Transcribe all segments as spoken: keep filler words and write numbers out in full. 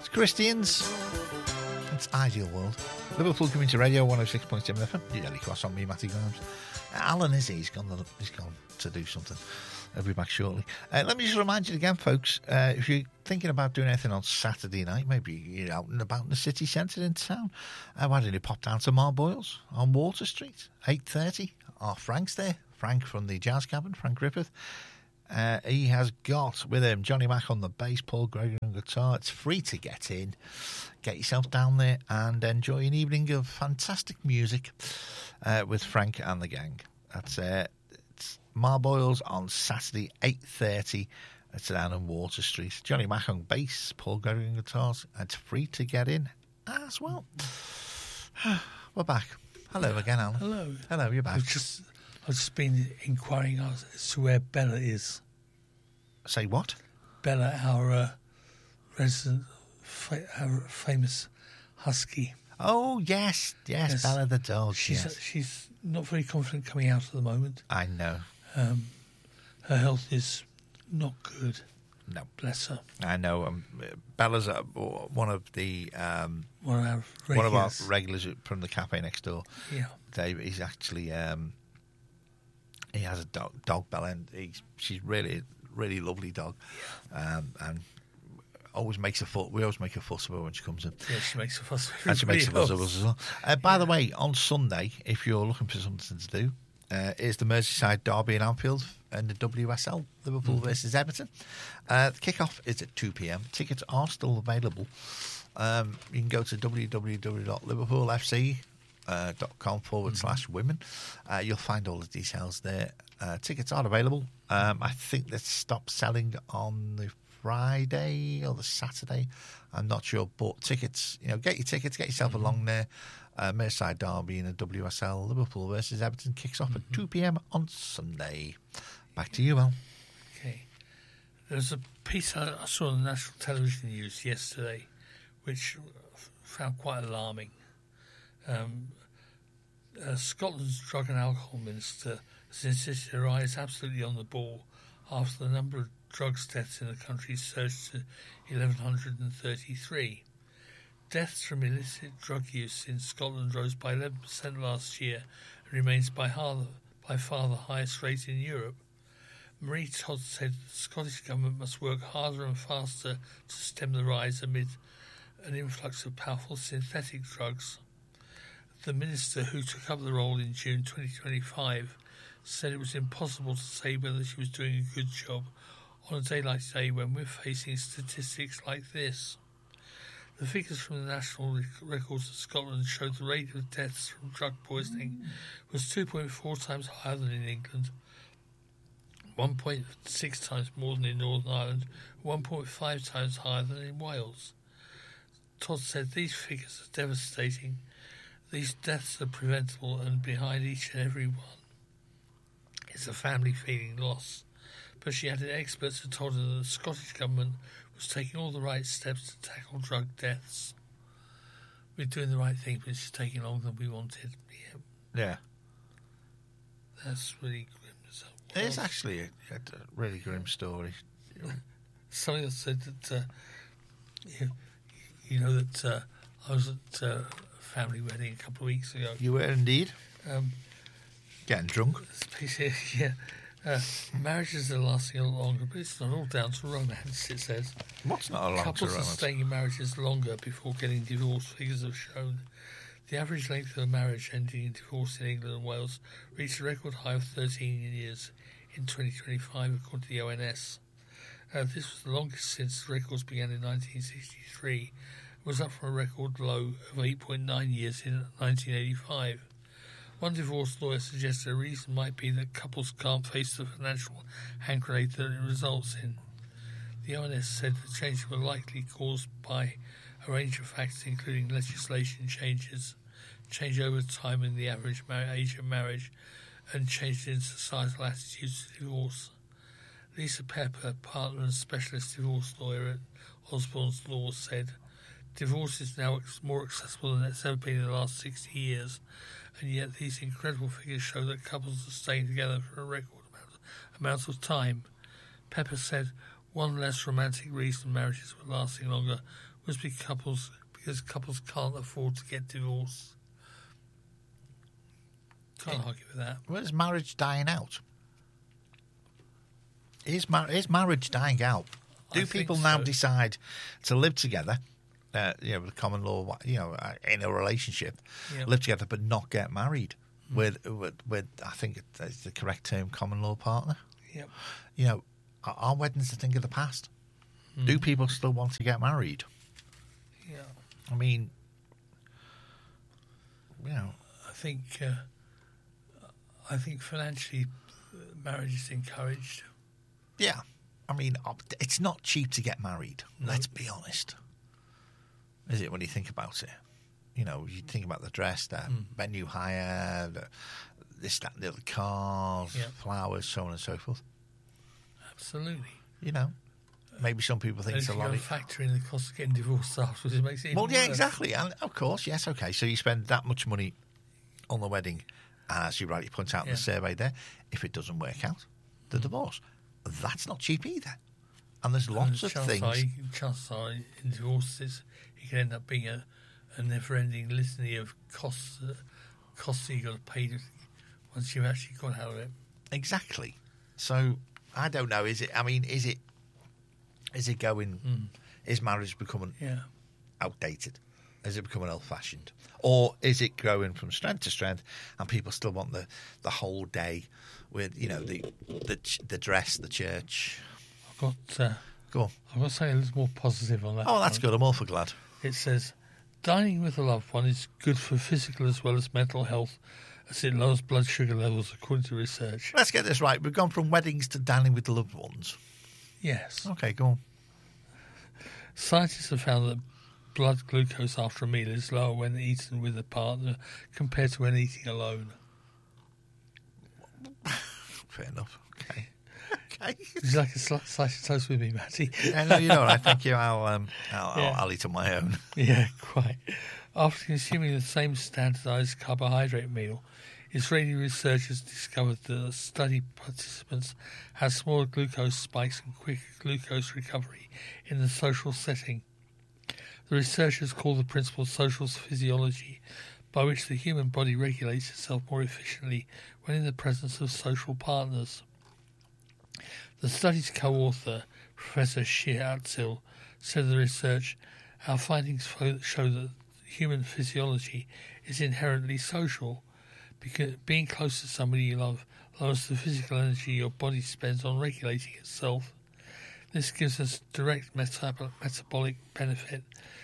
Christians. It's Ideal World. Liverpool Community Radio, one oh six point seven F M. You nearly cross on me, Matty Grimes. Alan, is he? He's gone, he's gone to do something. I'll be back shortly. Uh, let me just remind you again, folks, uh, if you're thinking about doing anything on Saturday night, maybe you're out and about in the city centre in town, uh, why don't you pop down to Marboyles on Water Street, eight thirty. Our Frank's there. Frank from the Jazz Cabin, Frank Griffith. Uh, he has got with him Johnny Mack on the bass, Paul Gregory on guitar. It's free to get in. Get yourself down there and enjoy an evening of fantastic music uh, with Frank and the gang. That's uh, it's Marboyles on Saturday, eight thirty. It's down on Water Street. Johnny Mack on bass, Paul Gregory on guitars. It's free to get in as well. We're back. Hello again, Alan. Hello. Hello, you're back. I've just, I've just been inquiring as to where Bella is. Say what? Bella, our uh, resident, fa- our famous husky. Oh, yes, yes, yes. Bella the dog. She's yes. uh, she's not very confident coming out at the moment. I know. Um, her health is not good. No. Bless her. I know. Um, Bella's uh, one of the... Um, one of our regulars. One of our regulars from the cafe next door. Yeah. Dave, he's actually... Um, he has a dog, dog Bella, and he's, she's really, really lovely dog. Yeah. Um, and always makes a fuss. We always make a fuss of her when she comes in. Yeah, she makes a fuss. And she makes a fuss of else. us as well. Uh, by yeah. the way, on Sunday, if you're looking for something to do, uh, is the Merseyside Derby in Anfield and the W S L, Liverpool mm. versus Everton. Uh, the kick-off is at two p.m. Tickets are still available. Um, you can go to w w w dot liverpool f c dot com forward mm-hmm. slash women. Uh, you'll find all the details there. Uh, tickets are available. Um, I think they stopped selling on the Friday or the Saturday. I'm not sure, but tickets, you know, get your tickets, get yourself mm-hmm. along there. Uh, Merseyside Derby in the W S L, Liverpool versus Everton kicks off mm-hmm. at two p.m. on Sunday. Back to you, Al. Okay. There's a piece I saw on the national television news yesterday which I found quite alarming. Um, uh, Scotland's drug and alcohol minister has insisted her eye is absolutely on the ball after the number of drugs deaths in the country surged to eleven thirty-three. Deaths from illicit drug use in Scotland rose by eleven percent last year and remains by, hard, by far the highest rate in Europe. Marie Todd said the Scottish Government must work harder and faster to stem the rise amid an influx of powerful synthetic drugs. The minister, who took up the role in June twenty twenty-five, said it was impossible to say whether she was doing a good job on a day like today when we're facing statistics like this. The figures from the National Records of Scotland showed the rate of deaths from drug poisoning was two point four times higher than in England, one point six times more than in Northern Ireland, one point five times higher than in Wales. Todd said these figures are devastating. These deaths are preventable, and behind each and every one is a family feeling loss. But she added experts had told her that the Scottish Government was taking all the right steps to tackle drug deaths. We're doing the right thing, but it's taking longer than we wanted. Yeah. Yeah. That's really grim. So, well, it's actually a, a really grim story. Something that said that, uh, you, you know, that uh, I was at uh, a family wedding a couple of weeks ago. You were indeed. Um, Getting drunk. Yeah. Uh, marriages are lasting a lot longer, but it's not all down to romance, it says. What's not a long Couples are staying in marriages longer before getting divorced, figures have shown. The average length of a marriage ending in divorce in England and Wales reached a record high of thirteen years in twenty twenty-five, according to the O N S. Uh, this was the longest since the records began in nineteen sixty-three. It was up from a record low of eight point nine years in nineteen eighty-five. One divorce lawyer suggested a reason might be that couples can't face the financial hand grenade that it results in. The O N S said the changes were likely caused by a range of factors, including legislation changes, change over time in the average mar- age of marriage, and changes in societal attitudes to divorce. Lisa Pepper, partner and specialist divorce lawyer at Osborne's Law, said, "Divorce is now more accessible than it's ever been in the last sixty years, and yet these incredible figures show that couples are staying together for a record amount, amount of time." Pepper said one less romantic reason marriages were lasting longer must be couples because couples can't afford to get divorced. Can't It- argue with that. Well, is marriage dying out? Is, mar- is marriage dying out? Do I think people now so. decide to live together, uh, you know, with common law, you know, uh, in a relationship, Yep. live together but not get married with, with, with, I think it's the correct term, common law partner? Yep. You know, are, are weddings a thing of the past? Do people still want to get married? Yeah. I mean, you know, I think uh, I think financially, uh, marriage is encouraged. yeah. I mean, op- it's not cheap to get married. No. Let's be honest. Is it when you think about it? You know, you think about the dress, the Mm. venue hire, the, this, that, and the other cars, Yeah. flowers, so on and so forth. Absolutely. You know, maybe some people think And it's if a you lot got to of... factor in the cost of getting divorced afterwards, it makes it even Well, yeah, worse. exactly. And of course, yes, okay. So you spend that much money on the wedding, and as you rightly point out in Yeah. the survey there, if it doesn't work out, the divorce. That's not cheap either. And there's lots And of chances things. Are, you- chances are in divorces, it can end up being a, a never-ending litany of costs, uh, costs that you've got to pay to, once you've actually got out of it. Exactly. So I don't know. Is it? I mean, is it? Is it going? Mm. Is marriage becoming Yeah. outdated? Is it becoming old-fashioned, or is it growing from strength to strength, and people still want the, the whole day with you know the the ch- the dress, the church? I've got, uh, Go on. I've got to say a little more positive on that. Oh, that's front. good. I'm awful glad. It says, dining with a loved one is good for physical as well as mental health, as it lowers blood sugar levels, according to research. Let's get this right. We've gone from weddings to dining with loved ones. Yes. Okay, go on. Scientists have found that blood glucose after a meal is lower when eaten with a partner compared to when eating alone. Fair enough. Okay. Okay. Would you like a sli- slice of toast with me, Matty? Yeah, no, you know what? I think you. I'll, um, I'll, Yeah. I'll, I'll eat on my own. Yeah, quite. After consuming the same standardised carbohydrate meal, Israeli researchers discovered that the study participants had smaller glucose spikes and quicker glucose recovery in the social setting. The researchers call the principle social physiology, by which the human body regulates itself more efficiently when in the presence of social partners. The study's co-author, Professor Shir Atzil, said of the research, our findings fo- show that human physiology is inherently social, because being close to somebody you love lowers the physical energy your body spends on regulating itself. This gives us direct metab- metabolic benefit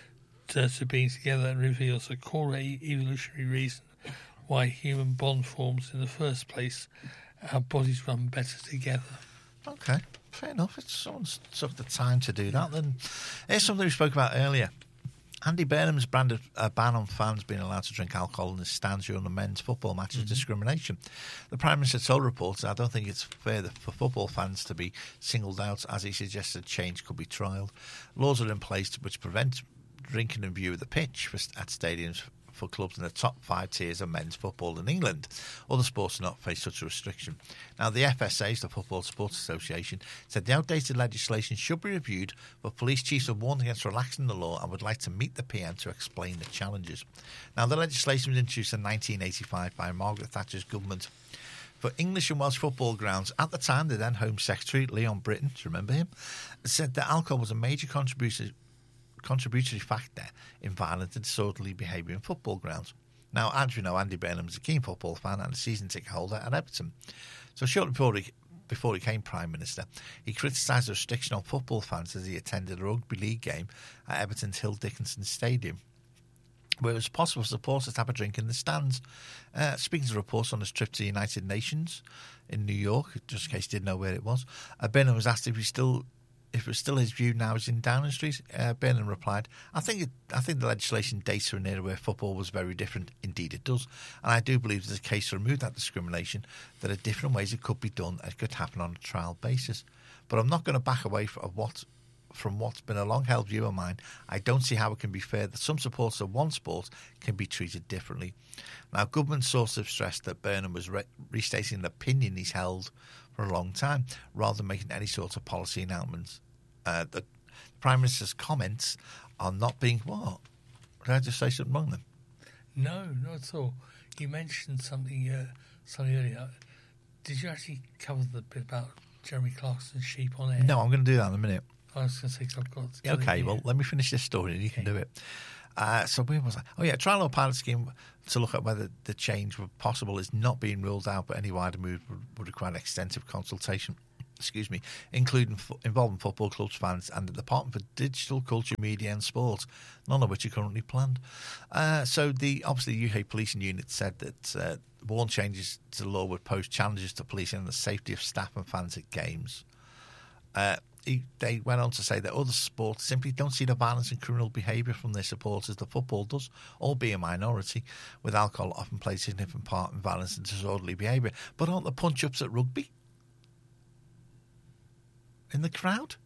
to, to being together and reveals a core e- evolutionary reason why human bond forms in the first place. Our bodies run better together. Okay, fair enough. If someone's took the time to do that, then here's something we spoke about earlier. Andy Burnham's branded a ban on fans being allowed to drink alcohol in the stands during the men's football matches Mm-hmm. discrimination. The Prime Minister told reporters, I don't think it's fair for football fans to be singled out, as he suggested change could be trialled. Laws are in place which prevent drinking in view of the pitch for, at stadiums for clubs in the top five tiers of men's football in England. Other sports do not face such a restriction. Now, the F S A, the Football Sports Association, said the outdated legislation should be reviewed, but police chiefs have warned against relaxing the law and would like to meet the P M to explain the challenges. Now, the legislation was introduced in nineteen eighty-five by Margaret Thatcher's government for English and Welsh football grounds. At the time, the then Home Secretary, Leon Britton, do you remember him, said that alcohol was a major contributor contributory factor in violent and disorderly behaviour in football grounds. Now, as you know, Andy Burnham is a keen football fan and a season ticket holder at Everton. So shortly before he, before he became Prime Minister, he criticised the restriction on football fans as he attended a rugby league game at Everton's Hill Dickinson Stadium, where it was possible for supporters to have a drink in the stands. Uh, speaking to reports on his trip to the United Nations in New York, just in case you didn't know where it was, uh, Burnham was asked if he still If it was still his view now as in Downing Street, uh, Burnham replied, I think it, I think the legislation dates to an era where football was very different. Indeed it does. And I do believe there's a case to remove that discrimination. There are different ways it could be done. It could happen on a trial basis. But I'm not going to back away from what, from what's been a long-held view of mine. I don't see how it can be fair that some supporters of one sport can be treated differently. Now, government sources have stressed that Burnham was re- restating an opinion he's held for a long time, rather than making any sort of policy announcements. Uh, the Prime Minister's comments are not being what? Did I just say something wrong then? No, not at all. You mentioned something, uh, something earlier. Did you actually cover the bit about Jeremy Clarkson's sheep on air? No, I'm going to do that in a minute. I was going to say, 'cause I've got... Yeah, okay, well, let me finish this story and you Okay. can do it. Uh, so where was I? Oh, yeah, trial or pilot scheme to look at whether the change were possible is not being ruled out, but any wider move would, would require extensive consultation, excuse me, including fo- involving football clubs, fans, and the Department for Digital Culture, Media and Sport, none of which are currently planned. Uh, so the obviously the U K policing unit said that uh, warn changes to the law would pose challenges to policing and the safety of staff and fans at games. Uh, he, they went on to say that other sports simply don't see the violence and criminal behaviour from their supporters that football does, albeit a minority, with alcohol often plays a significant part in violence and disorderly behaviour. But aren't the punch-ups at rugby? In the crowd?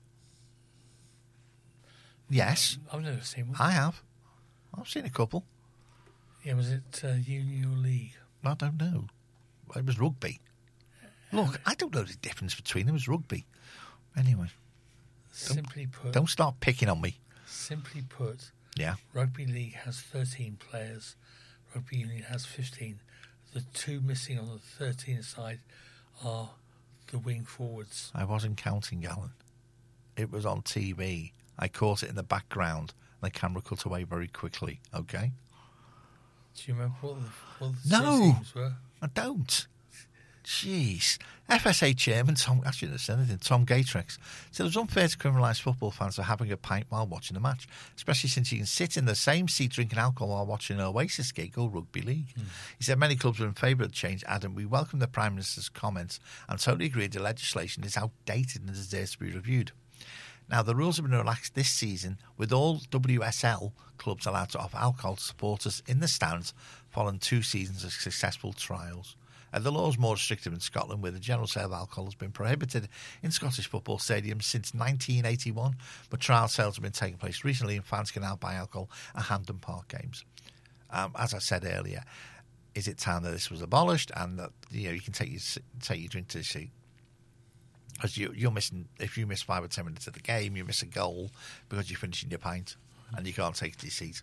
Yes, I've never seen one. I have. I've seen a couple. Yeah, was it uh, Union or League? I don't know. It was rugby. Look, I don't know the difference between them. It was rugby. Anyway, Simply put, don't start picking on me. simply put, Yeah. Rugby League has thirteen players. Rugby Union has fifteen. The two missing on the thirteen side are the wing forwards. I wasn't counting, Alan. It was on T V. I caught it in the background. And the camera cut away very quickly. Okay? Do you remember what the, what the No. two teams were? I don't. Jeez. F S A chairman Tom, I shouldn't have said anything, Tom Gatrex said it was unfair to criminalise football fans for having a pint while watching a match, especially since you can sit in the same seat drinking alcohol while watching an Oasis gig or rugby league. Mm. He said many clubs are in favour of the change, adding, we welcome the Prime Minister's comments and totally agree the legislation is outdated and deserves to be reviewed. Now, the rules have been relaxed this season, with all W S L clubs allowed to offer alcohol to supporters in the stands following two seasons of successful trials. Uh, the law is more restrictive in Scotland, where the general sale of alcohol has been prohibited in Scottish football stadiums since nineteen eighty-one, but trial sales have been taking place recently and fans can now buy alcohol at Hampden Park games. Um, as I said earlier, is it time that this was abolished and that you know you can take your take your drink to the seat? Because you, you're missing, if you miss five or ten minutes of the game, you miss a goal because you're finishing your pint and you can't take it to your seat.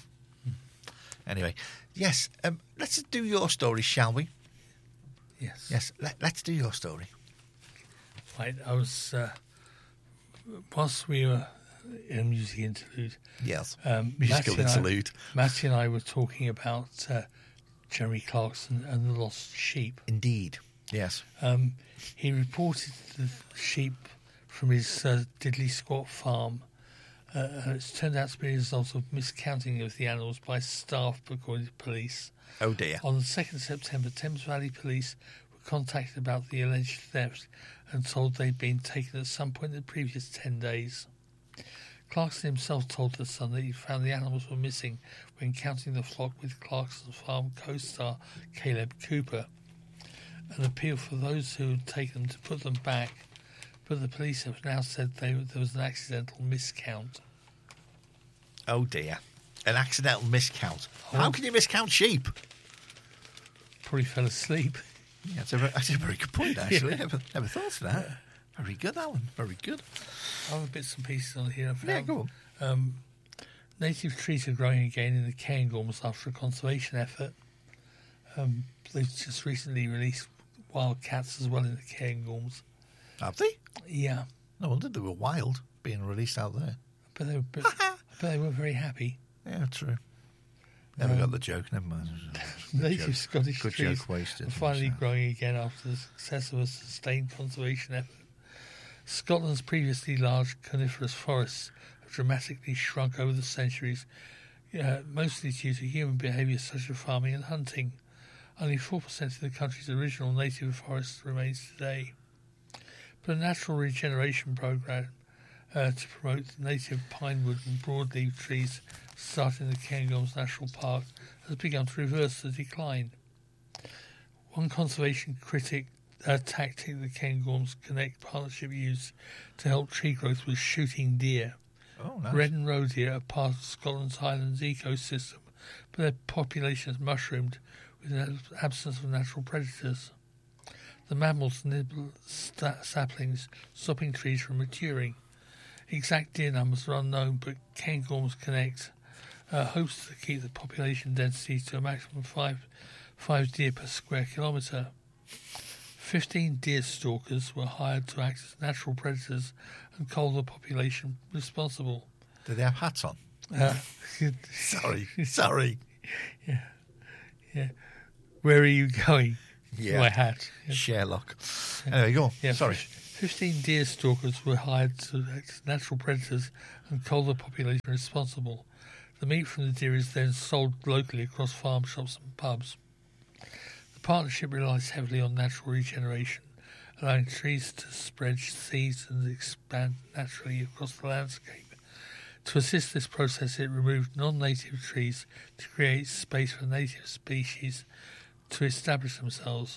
Anyway, yes, um, let's do your story, shall we? Yes. Yes, let, let's do your story. Right, I was, uh, whilst we were in a music interlude, Yes, um, musical Matty and I- interlude. Matty and I were talking about uh, Jeremy Clarkson and the lost sheep. Indeed, yes. Um, he reported the sheep from his uh, Diddley Squat farm. Uh, and it's turned out to be a result of miscounting of the animals by staff, according to police. Oh dear. On the second of September, Thames Valley Police were contacted about the alleged theft and told they'd been taken at some point in the previous ten days. Clarkson himself told The Sun that he found the animals were missing when counting the flock with Clarkson's farm co-star Caleb Cooper. An appeal for those who had taken them to put them back, but the police have now said they, there was an accidental miscount. Oh dear. An accidental miscount. How can you miscount sheep? Probably fell asleep. Yeah, that's a, very, that's a very good point, actually. Yeah. Never, never thought of that. Yeah. Very good, Alan. Very good. I have bits and pieces on here. I found, yeah, go on. Um, native trees are growing again in the Cairngorms after a conservation effort. Um, they've just recently released wild cats as well in the Cairngorms. Have they? Yeah. No wonder they were wild, being released out there. But they were, but, but they were very happy. Yeah, true. Never um, got the joke, never mind. Native joke. Scottish Good trees joke wasted, are finally growing again after the success of a sustained conservation effort. Scotland's previously large coniferous forests have dramatically shrunk over the centuries, uh, mostly due to human behaviour such as farming and hunting. Only four percent of the country's original native forest remains today. But a natural regeneration programme uh, to promote native pinewood and broadleaf trees starting in the Cairngorms National Park has begun to reverse the decline. One conservation critic uh, tactic the Cairngorms Connect partnership used to help tree growth was shooting deer. Oh, nice. Red and roe deer are part of Scotland's Highlands ecosystem, but their population has mushroomed with an absence of natural predators. The mammals nibble st- saplings, stopping trees from maturing. Exact deer numbers are unknown, but Cairngorms Connect uh, hopes to keep the population density to a maximum of five, five deer per square kilometre. Fifteen deer stalkers were hired to act as natural predators and hold the population responsible. Did they have hats on? Uh, sorry, sorry. Yeah, yeah. Where are you going? Yeah, my hat. Yeah. Sherlock. Anyway, go on. Yeah, sorry. Fifteen deer stalkers were hired to act as natural predators and hold the population responsible. The meat from the deer is then sold locally across farm shops and pubs. The partnership relies heavily on natural regeneration, allowing trees to spread seeds and expand naturally across the landscape. To assist this process, it removed non-native trees to create space for native species to establish themselves.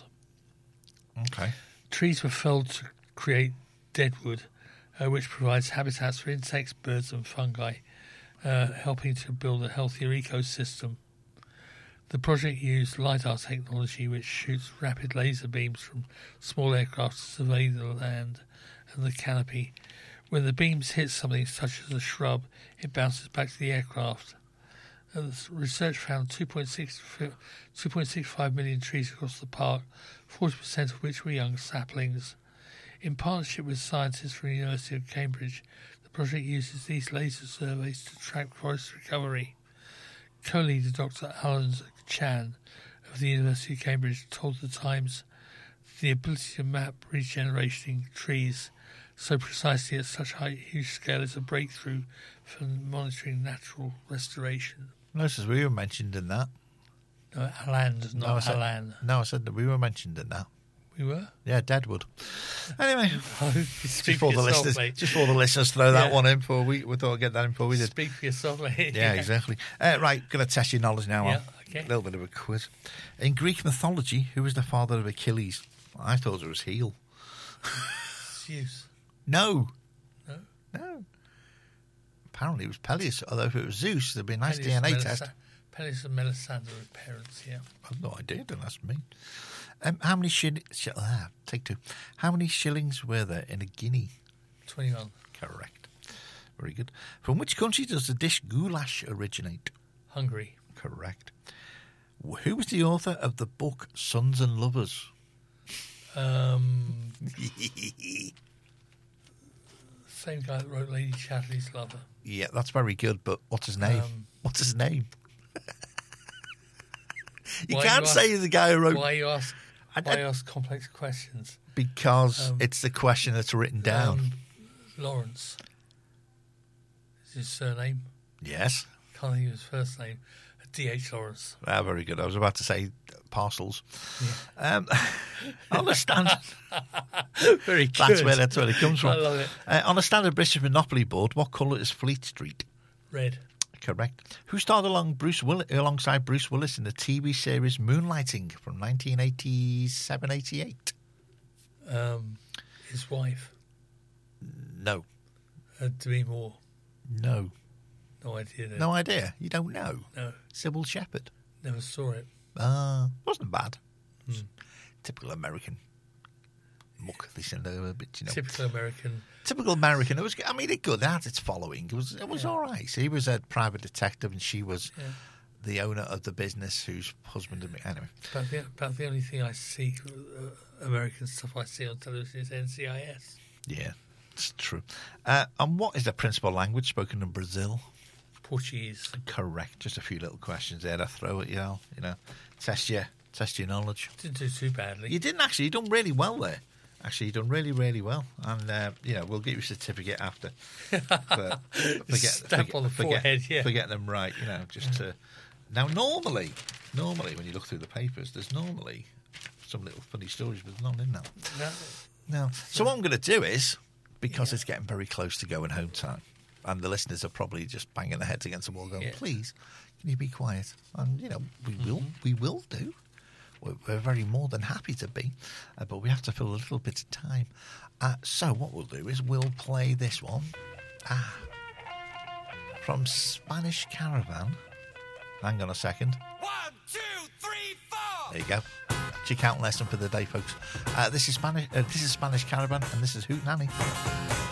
Okay. Trees were felled to create deadwood, uh, which provides habitats for insects, birds and fungi, uh, helping to build a healthier ecosystem. The project used LiDAR technology, which shoots rapid laser beams from small aircraft to survey the land and the canopy. When the beams hit something such as a shrub, it bounces back to the aircraft. Uh, the research found two point six five million trees across the park, forty percent of which were young saplings. In partnership with scientists from the University of Cambridge, the project uses these laser surveys to track forest recovery. Co-leader Doctor Alan Chan of the University of Cambridge told The Times the ability to map regeneration trees so precisely at such a huge scale is a breakthrough for monitoring natural restoration. Notice we were mentioned in that. No, Alan, not no, I said, Alan. No, I said that we were mentioned in that. We were? Yeah, Deadwood. Anyway, oh, just, for the listeners, just for the listeners, throw that yeah. one in before we, we thought I'd get that in before we did. Speak for yourself, mate. Yeah, exactly. Uh, right, going to test your knowledge now. Yeah, okay. A little bit of a quiz. In Greek mythology, who was the father of Achilles? I thought it was Heel. Zeus. No. No? No. Apparently it was Peleus, although if it was Zeus, there'd be a nice Peleus D N A Melis- test. Peleus and Melisandre were parents, yeah. I've no idea, don't ask me. Um, how many shillings... Sh- ah, take two. How many shillings were there in a guinea? twenty-one. Correct. Very good. From which country does the dish goulash originate? Hungary. Correct. Who was the author of the book Sons and Lovers? Um... Same guy that wrote Lady Chatterley's Lover. Yeah, that's very good, but what's his name? Um, what's his name? you can't you say ask, the guy who wrote... Why you ask, I, why I, you ask complex questions? Because um, it's the question that's written down. Um, Lawrence. Is his surname? Yes. Can't think of his first name. D H Lawrence. Ah, very good. I was about to say parcels. Yeah. Um, on a standard... very good. That's where, that's where it comes from. I love it. Uh, on a standard British Monopoly board, what colour is Fleet Street? Red. Correct. Who starred along Bruce Will- alongside Bruce Willis in the T V series Moonlighting from nineteen eighty-seven eighty-eight? Um, his wife. No. Uh, Demi Moore. No. No idea. Then. No idea. You don't know. No. Sybil Shepherd. Never saw it. Ah, uh, wasn't bad. Hmm. Typical American muck. They send over a bit, you know. Typical American. Typical American. It was. I mean, it good. It had its following. It was. It was yeah. all right. So he was a private detective, and she was yeah. the owner of the business whose husband. Had been, anyway. About the, about the only thing I see, uh, American stuff I see on television is N C I S. Yeah, it's true. Uh, and what is the principal language spoken in Brazil? Portuguese. Correct. Just a few little questions there to throw at you, know, you know, test your test your knowledge. Didn't do too badly. You didn't actually. You done really well there. Actually, you done really, really well, and uh, you know we'll get you a certificate after. But forget, Stamp forget, on the forget, forehead, yeah. For getting them right, you know. Just to now, normally, normally when you look through the papers, there's normally some little funny stories, but there's none in that. No. No. So what I'm going to do is, because yeah. it's getting very close to going home time, and the listeners are probably just banging their heads against the wall, going, yeah. "Please, can you be quiet?" And you know, we will, mm-hmm. we will do. We're, we're very more than happy to be, uh, but we have to fill a little bit of time. Uh, so what we'll do is we'll play this one. Ah, from Spanish Caravan. Hang on a second. One, two, three, four. There you go. That's your counting lesson for the day, folks. Uh, this is Spanish. Uh, this is Spanish Caravan, and this is Hoot Nanny.